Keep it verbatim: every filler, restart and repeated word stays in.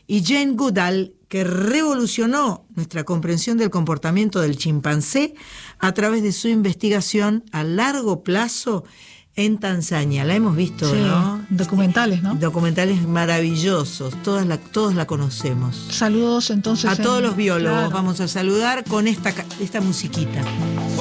y Jane Goodall, que revolucionó nuestra comprensión del comportamiento del chimpancé a través de su investigación a largo plazo en Tanzania. La hemos visto, sí, ¿no? Documentales, ¿no? Documentales maravillosos, todas la, todos la conocemos. Saludos entonces a todos en, los biólogos, claro. Vamos a saludar con esta, esta musiquita.